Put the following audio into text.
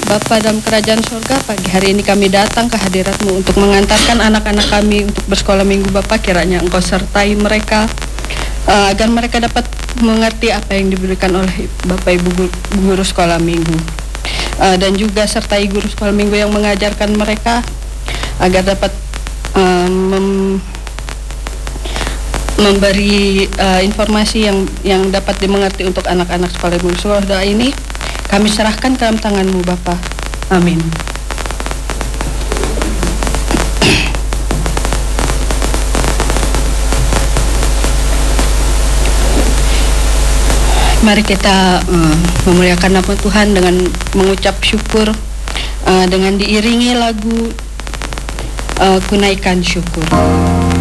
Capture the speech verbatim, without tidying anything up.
Bapa dalam kerajaan surga, pagi hari ini kami datang ke hadirat-Mu untuk mengantarkan anak-anak kami untuk bersekolah minggu. Bapa, kiranya Engkau sertai mereka, uh, agar mereka dapat mengerti apa yang diberikan oleh Bapak Ibu guru, guru sekolah minggu, uh, dan juga sertai guru sekolah minggu yang mengajarkan mereka agar dapat uh, mem- memberi uh, informasi yang yang dapat dimengerti untuk anak-anak sekolah minggu. Sekolah doa ini kami serahkan ke dalam tangan-Mu Bapa. Amin. Mari kita uh, memuliakan nama Tuhan dengan mengucap syukur, uh, dengan diiringi lagu uh, kunaikan syukur.